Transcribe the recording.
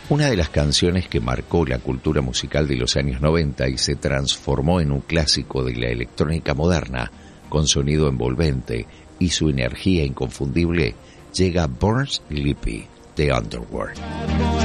Una de las canciones que marcó la cultura musical de los años 90 y se transformó en un clásico de la electrónica moderna, con sonido envolvente y su energía inconfundible, llega Born Sleepy de Underworld.